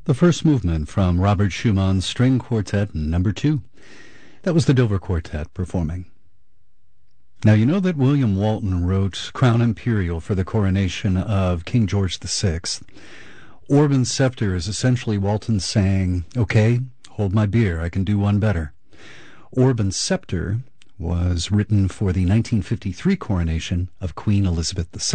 The first movement from Robert Schumann's String Quartet No. 2. That was the Dover Quartet performing. Now, you know that William Walton wrote Crown Imperial for the coronation of King George VI. Orb and Scepter is essentially Walton saying, okay, hold my beer, I can do one better. Orb and Scepter was written for the 1953 coronation of Queen Elizabeth II.